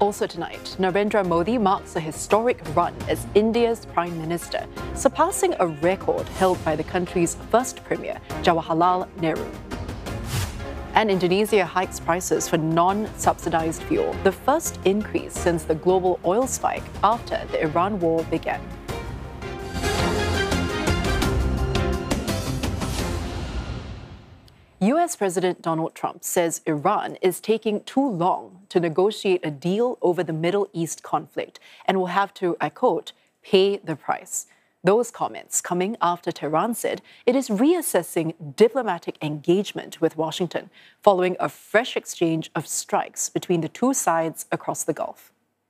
Also tonight, Narendra Modi marks a historic run as India's Prime Minister, surpassing a record held by the country's first Premier, Jawaharlal Nehru. And Indonesia hikes prices for non-subsidized fuel, the first increase since the global oil spike after the Iran war began. US President Donald Trump says Iran is taking too long to negotiate a deal over the Middle East conflict and will have to, I quote, pay the price. Those comments coming after Tehran said it is reassessing diplomatic engagement with Washington following a fresh exchange of strikes between the two sides across the Gulf.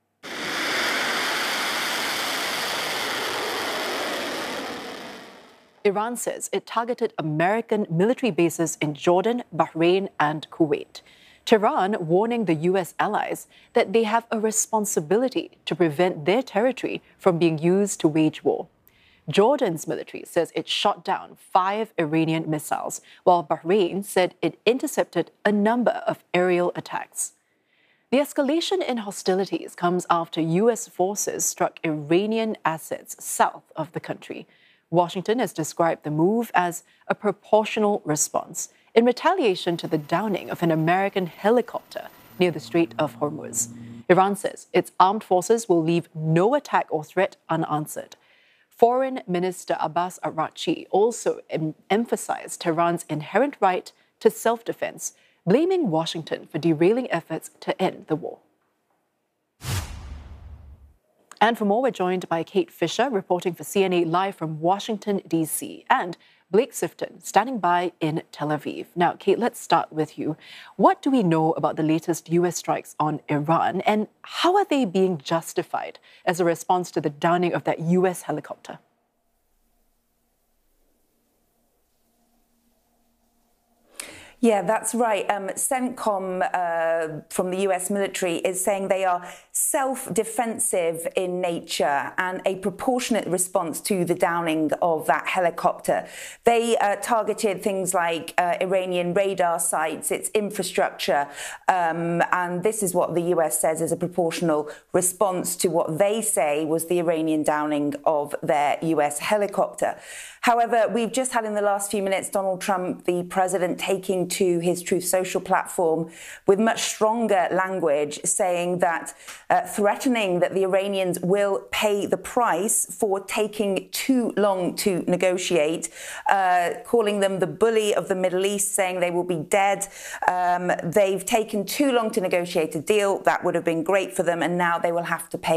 Iran says it targeted American military bases in Jordan, Bahrain, and Kuwait. Tehran warning the US allies that they have a responsibility to prevent their territory from being used to wage war. Jordan's military says it shot down 5 Iranian missiles, while Bahrain said it intercepted a number of aerial attacks. The escalation in hostilities comes after US forces struck Iranian assets south of the country. Washington has described the move as a proportional response in retaliation to the downing of an American helicopter near the Strait of Hormuz. Iran says its armed forces will leave no attack or threat unanswered. Foreign Minister Abbas Araghchi also emphasized Tehran's inherent right to self-defense, blaming Washington for derailing efforts to end the war. And for more, we're joined by Kate Fisher, reporting for CNA Live from Washington, D.C., and Blake Sifton, standing by in Tel Aviv. Now, Kate, let's start with you. What do we know about the latest U.S. strikes on Iran, and how are they being justified as a response to the downing of that U.S. helicopter? Yeah, that's right. CENTCOM from the US military is saying they are self-defensive in nature and a proportionate response to the downing of that helicopter. They targeted things like Iranian radar sites, its infrastructure, and this is what the US says is a proportional response to what they say was the Iranian downing of their US helicopter. However, we've just had in the last few minutes Donald Trump, the president, taking to his Truth Social platform with much stronger language, saying that threatening that the Iranians will pay the price for taking too long to negotiate, calling them the bully of the Middle East, saying they will be dead. They've taken too long to negotiate a deal that would have been great for them, and now they will have to pay